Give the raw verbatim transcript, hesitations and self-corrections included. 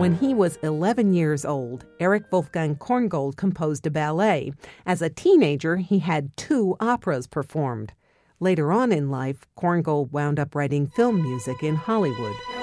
When he was eleven years old, Erich Wolfgang Korngold composed a ballet. As a teenager, he had two operas performed. Later on in life, Korngold wound up writing film music in Hollywood.